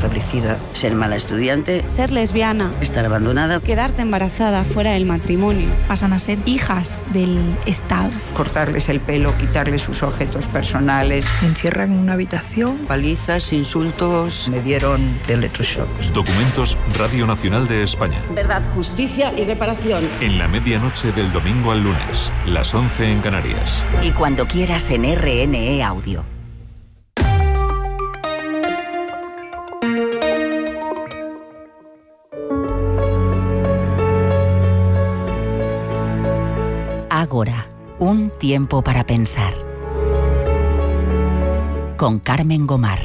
establecida. Ser mala estudiante. Ser lesbiana. Estar abandonada. Quedarte embarazada fuera del matrimonio. Pasan a ser hijas del Estado. Cortarles el pelo, quitarles sus objetos personales. Me encierran en una habitación. Palizas, insultos. Me dieron electroshocks. Documentos Radio Nacional de España. Verdad, justicia y reparación. En la medianoche del domingo al lunes, las 11 en Canarias. Y cuando quieras en RNE Audio. Ágora, un tiempo para pensar. Con Carmen Gomar.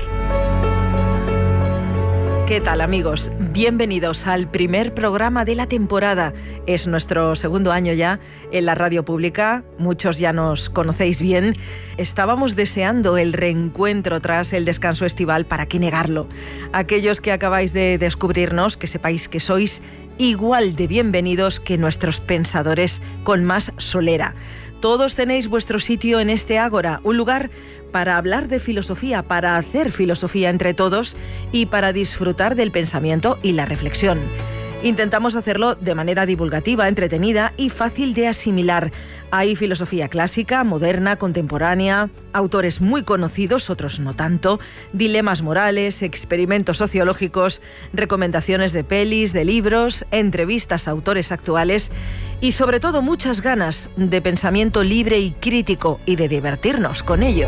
¿Qué tal, amigos? Bienvenidos al primer programa de la temporada. Es nuestro segundo año ya en la radio pública. Muchos ya nos conocéis bien. Estábamos deseando el reencuentro tras el descanso estival, ¿para qué negarlo? Aquellos que acabáis de descubrirnos, que sepáis que sois igual de bienvenidos que nuestros pensadores con más solera. Todos tenéis vuestro sitio en este Ágora, un lugar para hablar de filosofía, para hacer filosofía entre todos y para disfrutar del pensamiento y la reflexión. Intentamos hacerlo de manera divulgativa, entretenida y fácil de asimilar. Hay filosofía clásica, moderna, contemporánea, autores muy conocidos, otros no tanto, dilemas morales, experimentos sociológicos, recomendaciones de pelis, de libros, entrevistas a autores actuales y sobre todo muchas ganas de pensamiento libre y crítico y de divertirnos con ello.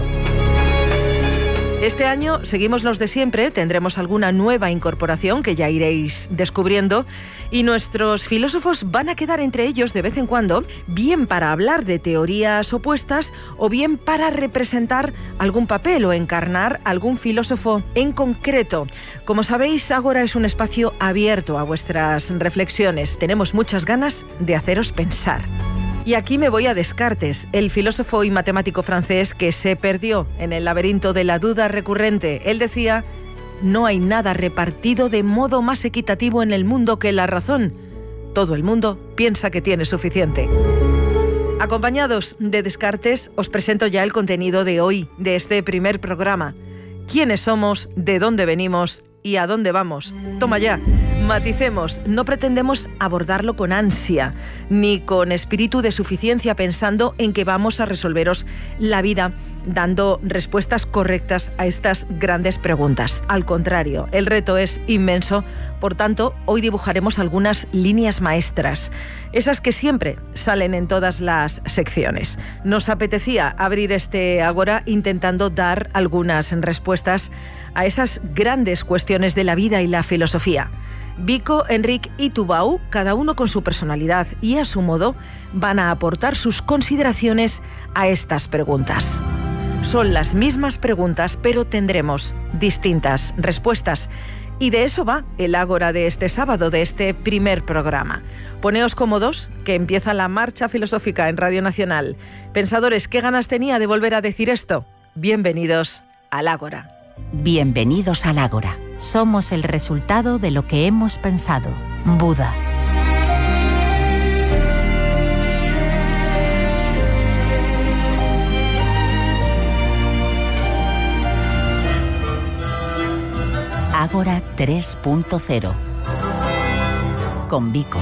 Este año seguimos los de siempre, tendremos alguna nueva incorporación que ya iréis descubriendo y nuestros filósofos van a quedar entre ellos de vez en cuando, bien para hablar de teorías opuestas o bien para representar algún papel o encarnar algún filósofo en concreto. Como sabéis, Ágora es un espacio abierto a vuestras reflexiones. Tenemos muchas ganas de haceros pensar. Y aquí me voy a Descartes, el filósofo y matemático francés que se perdió en el laberinto de la duda recurrente. Él decía: no hay nada repartido de modo más equitativo en el mundo que la razón. Todo el mundo piensa que tiene suficiente. Acompañados de Descartes, os presento ya el contenido de hoy, de este primer programa. ¿Quiénes somos? ¿De dónde venimos? ¿Y a dónde vamos? Toma ya. Maticemos, no pretendemos abordarlo con ansia, ni con espíritu de suficiencia pensando en que vamos a resolveros la vida dando respuestas correctas a estas grandes preguntas. Al contrario, el reto es inmenso, por tanto, hoy dibujaremos algunas líneas maestras, esas que siempre salen en todas las secciones. Nos apetecía abrir este Ágora intentando dar algunas respuestas a esas grandes cuestiones de la vida y la filosofía. Vico, Enric y Tubau, cada uno con su personalidad y a su modo, van a aportar sus consideraciones a estas preguntas. Son las mismas preguntas, pero tendremos distintas respuestas. Y de eso va el Ágora de este sábado, de este primer programa. Poneos cómodos, que empieza la marcha filosófica en Radio Nacional. Pensadores, ¿qué ganas tenía de volver a decir esto? Bienvenidos al Ágora. Bienvenidos al Ágora. Somos el resultado de lo que hemos pensado. Buda. Ágora 3.0. Con Vico.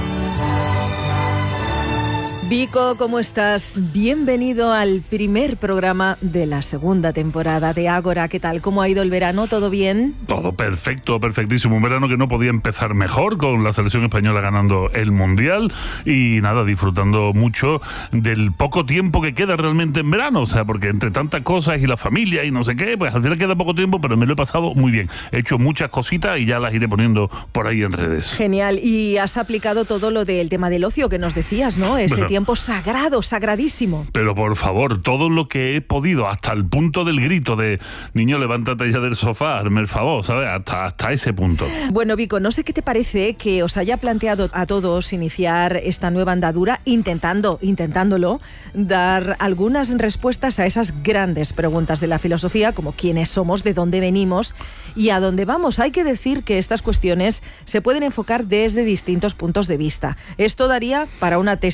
Vico, ¿cómo estás? Bienvenido al primer programa de la segunda temporada de Ágora. ¿Qué tal? ¿Cómo ha ido el verano? ¿Todo bien? Todo perfecto, perfectísimo. Un verano que no podía empezar mejor, con la selección española ganando el Mundial y nada, disfrutando mucho del poco tiempo que queda realmente en verano. O sea, porque entre tantas cosas y la familia y no sé qué, pues al final queda poco tiempo, pero me lo he pasado muy bien. He hecho muchas cositas y ya las iré poniendo por ahí en redes. Genial. Y has aplicado todo lo del tema del ocio que nos decías, ¿no? Ese tiempo sagrado, sagradísimo. Pero por favor, todo lo que he podido, hasta el punto del grito de niño, levántate ya del sofá, hazme el favor, ¿sabes? Hasta ese punto. Bueno, Vico, no sé qué te parece que os haya planteado a todos iniciar esta nueva andadura intentándolo, dar algunas respuestas a esas grandes preguntas de la filosofía, como quiénes somos, de dónde venimos y a dónde vamos. Hay que decir que estas cuestiones se pueden enfocar desde distintos puntos de vista. Esto daría para una tesis completa.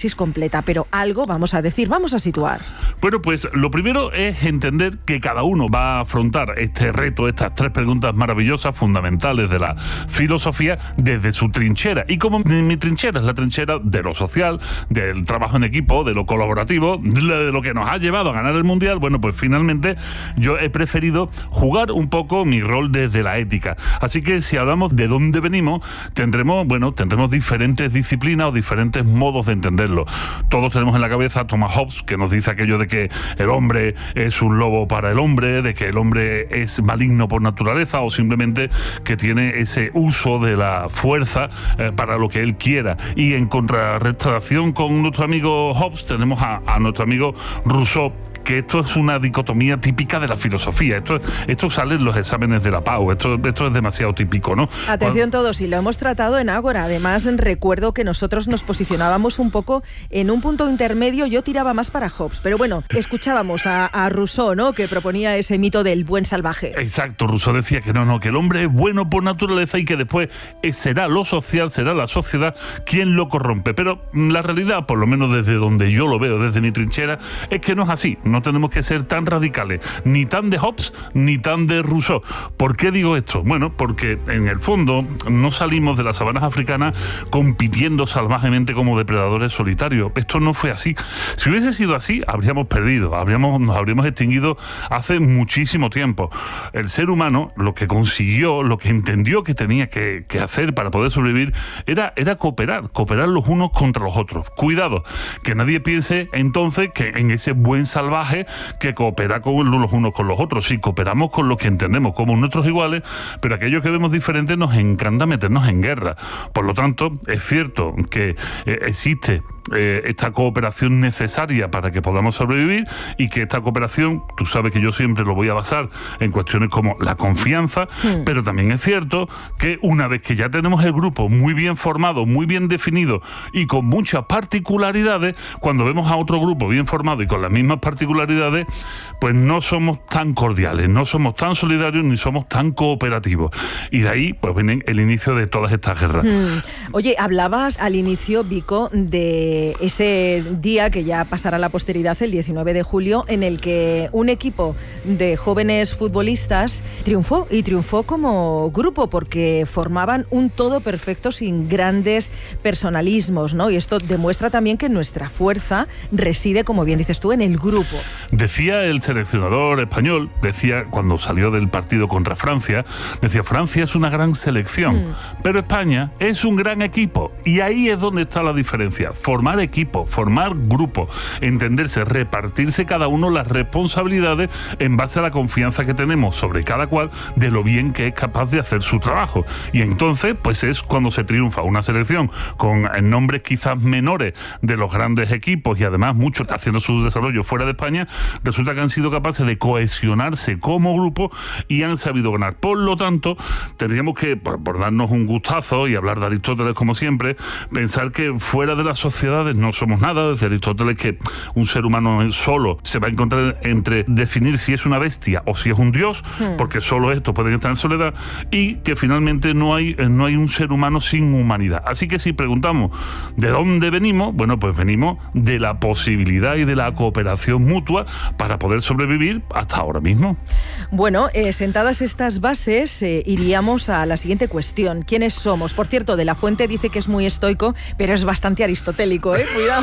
planeta, pero algo vamos a decir, vamos a situar. Bueno, pues lo primero es entender que cada uno va a afrontar este reto, estas 3 preguntas maravillosas, fundamentales de la filosofía, desde su trinchera. Y como mi trinchera es la trinchera de lo social, del trabajo en equipo, de lo colaborativo, de lo que nos ha llevado a ganar el Mundial, bueno, pues finalmente yo he preferido jugar un poco mi rol desde la ética. Así que si hablamos de dónde venimos, tendremos diferentes disciplinas o diferentes modos de entenderlo. Todos tenemos en la cabeza a Thomas Hobbes, que nos dice aquello de que el hombre es un lobo para el hombre, de que el hombre es maligno por naturaleza, o simplemente que tiene ese uso de la fuerza para lo que él quiera. Y en contrarrestación con nuestro amigo Hobbes tenemos a nuestro amigo Rousseau, que esto es una dicotomía típica de la filosofía. Esto sale en los exámenes de la PAU. Esto es demasiado típico, ¿no? Atención todos, y lo hemos tratado en Ágora. Además, recuerdo que nosotros nos posicionábamos un poco en un punto intermedio. Yo tiraba más para Hobbes, pero bueno, escuchábamos a Rousseau, ¿no?, que proponía ese mito del buen salvaje. Exacto, Rousseau decía que no, que el hombre es bueno por naturaleza y que después será lo social, será la sociedad quien lo corrompe. Pero la realidad, por lo menos desde donde yo lo veo, desde mi trinchera, es que no es así. No tenemos que ser tan radicales, ni tan de Hobbes, ni tan de Rousseau. ¿Por qué digo esto? Bueno, porque en el fondo no salimos de las sabanas africanas compitiendo salvajemente como depredadores solitarios. Esto no fue así. Si hubiese sido así, habríamos perdido, nos habríamos extinguido hace muchísimo tiempo. El ser humano lo que consiguió, lo que entendió que tenía que hacer para poder sobrevivir era cooperar los unos contra los otros. Cuidado, que nadie piense entonces que en ese buen salvaje que coopera con los unos con los otros. Sí, cooperamos con los que entendemos como nuestros iguales, pero aquellos que vemos diferentes nos encanta meternos en guerra. Por lo tanto, es cierto que existe esta cooperación necesaria para que podamos sobrevivir, y que esta cooperación, tú sabes que yo siempre lo voy a basar en cuestiones como la confianza, pero también es cierto que una vez que ya tenemos el grupo muy bien formado, muy bien definido y con muchas particularidades, cuando vemos a otro grupo bien formado y con las mismas particularidades, pues no somos tan cordiales, no somos tan solidarios ni somos tan cooperativos. Y de ahí pues viene el inicio de todas estas guerras. Oye, hablabas al inicio, Vico, de ese día que ya pasará a la posteridad, el 19 de julio, en el que un equipo de jóvenes futbolistas triunfó como grupo, porque formaban un todo perfecto sin grandes personalismos, ¿no? Y esto demuestra también que nuestra fuerza reside, como bien dices tú, en el grupo. Decía el seleccionador español, cuando salió del partido contra Francia, decía: Francia es una gran selección, pero España es un gran equipo. Y ahí es donde está la diferencia. Formar equipo, formar grupo, entenderse, repartirse cada uno las responsabilidades en base a la confianza que tenemos sobre cada cual de lo bien que es capaz de hacer su trabajo. Y entonces, pues es cuando se triunfa. Una selección con nombres quizás menores de los grandes equipos, y además muchos haciendo su desarrollo fuera de España, resulta que han sido capaces de cohesionarse como grupo y han sabido ganar. Por lo tanto, tendríamos que, por darnos un gustazo y hablar de Aristóteles como siempre, pensar que fuera de las sociedades no somos nada. Desde Aristóteles, que un ser humano solo se va a encontrar entre definir si es una bestia o si es un dios, porque solo estos pueden estar en soledad, y que finalmente no hay un ser humano sin humanidad. Así que si preguntamos ¿de dónde venimos? Bueno, pues venimos de la posibilidad y de la cooperación mutua para poder sobrevivir hasta ahora mismo. Bueno, sentadas estas bases, iríamos a la siguiente cuestión. ¿Quiénes somos? Por cierto, De la Fuente dice que es muy estoico, pero es bastante aristotélico, cuidado.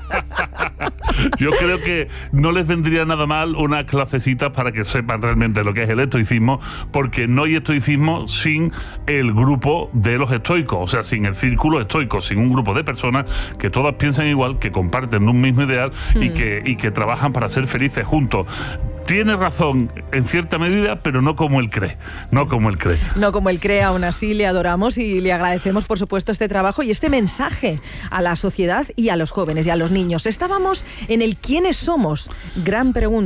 Yo creo que no les vendría nada mal unas clasecitas para que sepan realmente lo que es el estoicismo, porque no hay estoicismo sin el grupo de los estoicos, o sea, sin el círculo estoico, sin un grupo de personas que todas piensan igual, que comparten un mismo ideal y que trabajan para ser felices juntos. Tiene razón en cierta medida, pero no como él cree. No como él cree, aún así le adoramos y le agradecemos, por supuesto, este trabajo y este mensaje a la sociedad y a los jóvenes y a los niños. Estábamos en el ¿quiénes somos? Gran pregunta.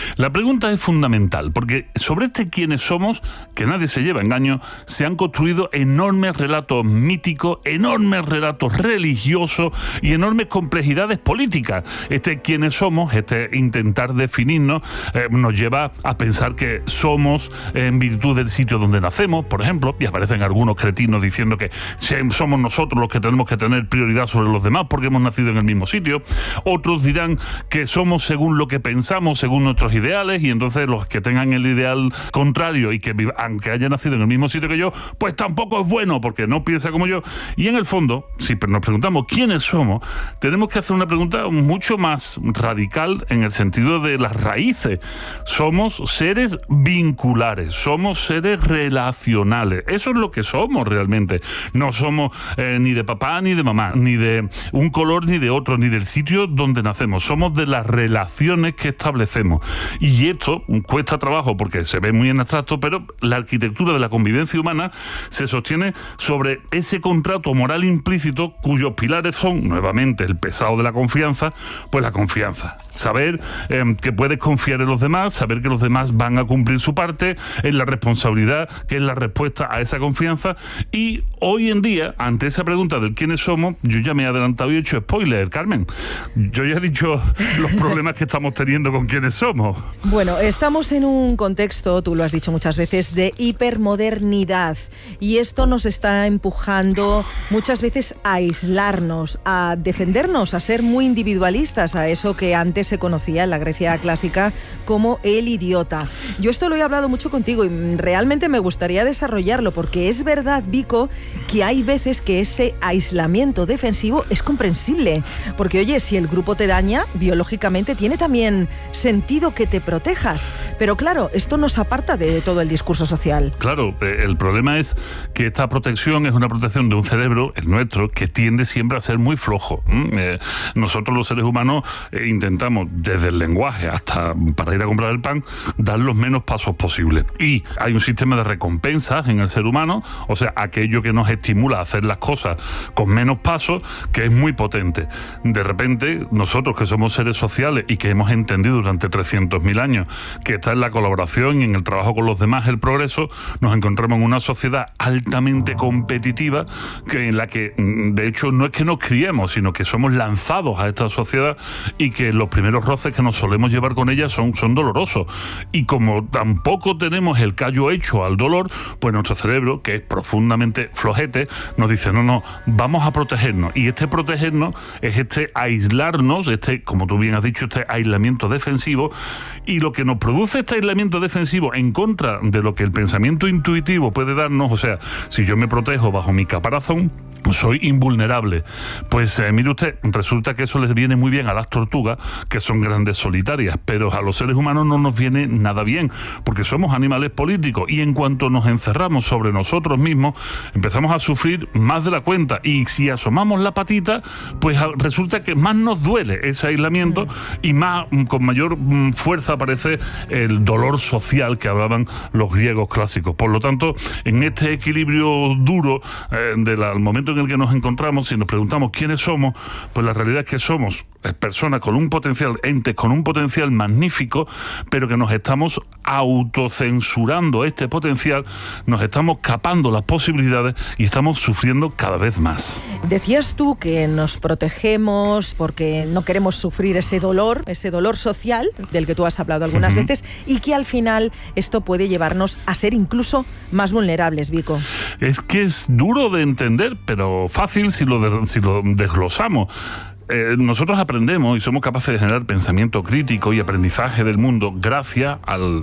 La pregunta es fundamental, porque sobre este quiénes somos, que nadie se lleva engaño, se han construido enormes relatos míticos, enormes relatos religiosos y enormes complejidades políticas. Este quiénes somos, este intentar definirnos, nos lleva a pensar que somos en virtud del sitio donde nacemos, por ejemplo, y aparecen algunos cretinos diciendo que somos nosotros los que tenemos que tener prioridad sobre los demás porque hemos nacido en el mismo sitio. Otros dirán que somos según lo que pensamos, según nuestros ideales, y entonces los que tengan el ideal contrario y que aunque haya nacido en el mismo sitio que yo, pues tampoco es bueno porque no piensa como yo. Y en el fondo, si nos preguntamos quiénes somos, tenemos que hacer una pregunta mucho más radical en el sentido de las raíces. Somos seres vinculares, somos seres relacionales. Eso es lo que somos realmente. No somos ni de papá ni de mamá, ni de un color ni de otro, ni del sitio donde nacemos. Somos de las relaciones que establecemos. Y esto cuesta trabajo porque se ve muy en abstracto, pero la arquitectura de la convivencia humana se sostiene sobre ese contrato moral implícito cuyos pilares son, nuevamente, el pesado de la confianza, pues la confianza. Saber que puedes confiar en los demás, saber que los demás van a cumplir su parte, en la responsabilidad que es la respuesta a esa confianza. Y hoy en día, ante esa pregunta del quiénes somos, yo ya me he adelantado y he hecho spoiler, Carmen. Yo ya he dicho los problemas que estamos teniendo con quiénes somos. Bueno, estamos en un contexto, tú lo has dicho muchas veces, de hipermodernidad, y esto nos está empujando muchas veces a aislarnos, a defendernos, a ser muy individualistas, a eso que antes se conocía en la Grecia clásica como el idiota. Yo esto lo he hablado mucho contigo y realmente me gustaría desarrollarlo, porque es verdad, Vico, que hay veces que ese aislamiento defensivo es comprensible, porque oye, si el grupo te daña, biológicamente tiene también sentido que te protejas, pero claro, esto nos aparta de todo el discurso social. Claro, el problema es que esta protección es una protección de un cerebro, el nuestro, que tiende siempre a ser muy flojo. Nosotros los seres humanos intentamos, desde el lenguaje hasta para ir a comprar el pan, dar los menos pasos posibles. Y hay un sistema de recompensas en el ser humano, o sea, aquello que nos estimula a hacer las cosas con menos pasos, que es muy potente. De repente, nosotros que somos seres sociales y que hemos entendido durante 300.000 años que está en la colaboración y en el trabajo con los demás el progreso, nos encontramos en una sociedad altamente competitiva, en la que, de hecho, no es que nos criemos, sino que somos lanzados a esta sociedad y que los primeros roces que nos solemos llevar con ella son dolorosos. Y como tampoco tenemos el callo hecho al dolor, pues nuestro cerebro, que es profundamente flojete, nos dice, no, vamos a protegernos. Y este protegernos es este aislarnos, como tú bien has dicho, este aislamiento defensivo. Y lo que nos produce este aislamiento defensivo en contra de lo que el pensamiento intuitivo puede darnos, o sea, si yo me protejo bajo mi caparazón, soy invulnerable. Pues mire usted, resulta que eso les viene muy bien a las tortugas, que son grandes solitarias, pero a los seres humanos no nos viene nada bien, porque somos animales políticos, y en cuanto nos encerramos sobre nosotros mismos, empezamos a sufrir más de la cuenta, y si asomamos la patita, pues resulta que más nos duele ese aislamiento, y más, con mayor fuerza aparece el dolor social que hablaban los griegos clásicos. Por lo tanto, en este equilibrio duro del momento en el que nos encontramos, si nos preguntamos quiénes somos, pues la realidad es que somos personas con un potencial, entes con un potencial magnífico, pero que nos estamos autocensurando este potencial, nos estamos capando las posibilidades y estamos sufriendo cada vez más. Decías tú que nos protegemos porque no queremos sufrir ese dolor social del que tú has hablado algunas veces, y que al final esto puede llevarnos a ser incluso más vulnerables, Vico. Es que es duro de entender, pero fácil si lo desglosamos. Nosotros aprendemos y somos capaces de generar pensamiento crítico y aprendizaje del mundo gracias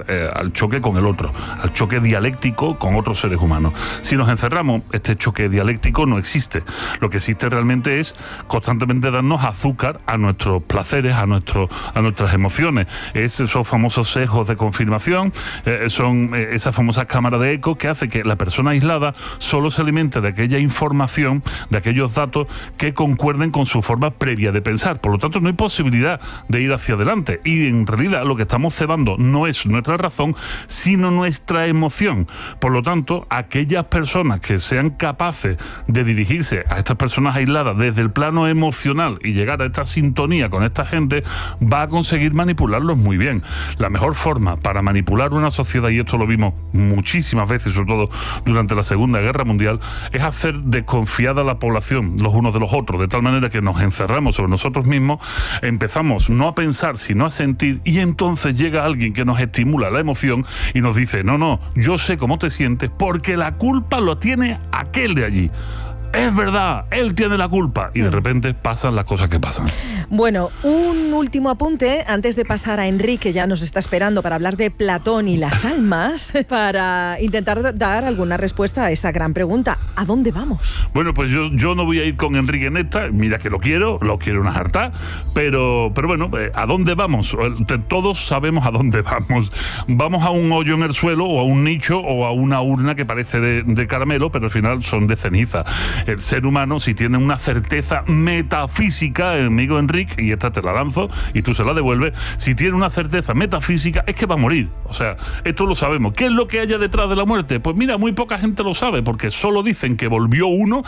al choque con el otro, al choque dialéctico con otros seres humanos. Si nos encerramos, este choque dialéctico no existe. Lo que existe realmente es constantemente darnos azúcar a nuestros placeres, a nuestras emociones. Esos famosos sesgos de confirmación, son esas famosas cámaras de eco que hace que la persona aislada solo se alimente de aquella información, de aquellos datos que concuerden con su forma previsible vía de pensar. Por lo tanto, no hay posibilidad de ir hacia adelante. Y en realidad lo que estamos cebando no es nuestra razón, sino nuestra emoción. Por lo tanto, aquellas personas que sean capaces de dirigirse a estas personas aisladas desde el plano emocional y llegar a esta sintonía con esta gente, va a conseguir manipularlos muy bien. La mejor forma para manipular una sociedad, y esto lo vimos muchísimas veces, sobre todo durante la Segunda Guerra Mundial, es hacer desconfiada a la población los unos de los otros, de tal manera que nos encerramos sobre nosotros mismos, empezamos no a pensar sino a sentir, y entonces llega alguien que nos estimula la emoción y nos dice, no, yo sé cómo te sientes porque la culpa lo tiene aquel de allí. Es verdad, él tiene la culpa. Y de repente pasan las cosas que pasan. Bueno, un último apunte antes de pasar a Enrique, que ya nos está esperando para hablar de Platón y las almas, para intentar dar alguna respuesta a esa gran pregunta. ¿A dónde vamos? Bueno, pues yo no voy a ir con Enrique en esta. Mira que lo quiero una jarta. Pero bueno, ¿a dónde vamos? Todos sabemos a dónde vamos. Vamos a un hoyo en el suelo, o a un nicho, o a una urna que parece de caramelo, pero al final son de ceniza. El ser humano, si tiene una certeza metafísica, amigo Enrique, y esta te la lanzo y tú se la devuelves, si tiene una certeza metafísica es que va a morir. O sea, esto lo sabemos. ¿Qué es lo que haya detrás de la muerte? Pues mira, muy poca gente lo sabe, porque solo dicen que volvió uno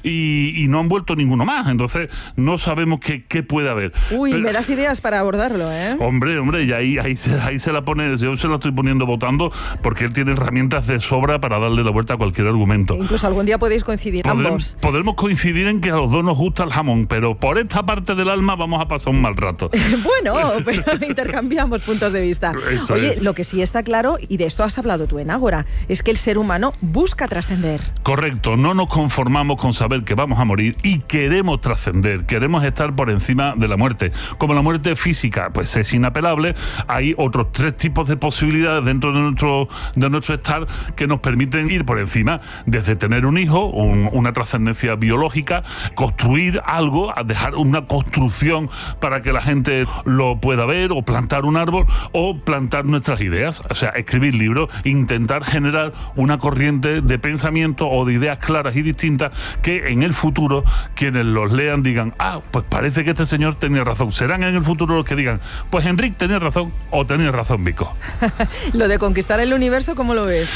y no han vuelto ninguno más. Entonces no sabemos qué puede haber. Uy, pero me das ideas para abordarlo, ¿eh? Hombre, y ahí se la pone, yo se la estoy poniendo votando, porque él tiene herramientas de sobra para darle la vuelta a cualquier argumento. Incluso algún día podéis coincidir ambos. Podremos coincidir en que a los dos nos gusta el jamón, pero por esta parte del alma vamos a pasar un mal rato. Bueno, pero intercambiamos puntos de vista. Oye, lo que sí está claro, y de esto has hablado tú en Ágora, es que el ser humano busca trascender. Correcto, no nos conformamos con saber que vamos a morir y queremos trascender, queremos estar por encima de la muerte. Como la muerte física pues es inapelable, hay otros 3 tipos de posibilidades dentro de nuestro estar que nos permiten ir por encima, desde tener un hijo, una trascendencia biológica, construir algo, dejar una construcción para que la gente lo pueda ver, o plantar un árbol, o plantar nuestras ideas, o sea, escribir libros, intentar generar una corriente de pensamiento o de ideas claras y distintas que en el futuro quienes los lean digan, pues parece que este señor tenía razón. Serán en el futuro los que digan, pues Enrique tenía razón, o tenía razón Vico. Lo de conquistar el universo, ¿cómo lo ves?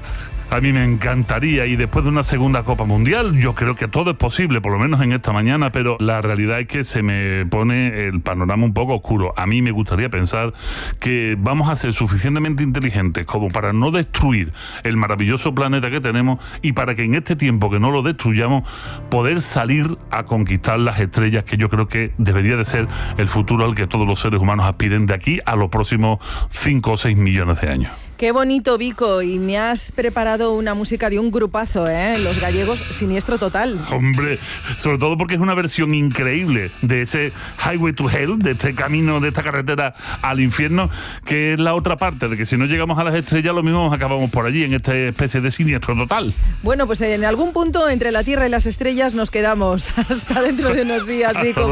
A mí me encantaría, y después de una segunda Copa Mundial, yo creo que todo es posible, por lo menos en esta mañana, pero la realidad es que se me pone el panorama un poco oscuro. A mí me gustaría pensar que vamos a ser suficientemente inteligentes como para no destruir el maravilloso planeta que tenemos, y para que en este tiempo que no lo destruyamos, poder salir a conquistar las estrellas, que yo creo que debería de ser el futuro al que todos los seres humanos aspiren de aquí a los próximos 5 o 6 millones de años. Qué bonito, Vico, y me has preparado una música de un grupazo, Los Gallegos, Siniestro Total. Hombre, sobre todo porque es una versión increíble de ese Highway to Hell, de este camino, de esta carretera al infierno, que es la otra parte, de que si no llegamos a las estrellas, lo mismo acabamos por allí, en esta especie de siniestro total. Bueno, pues en algún punto entre la Tierra y las estrellas nos quedamos. Hasta dentro de unos días, Vico.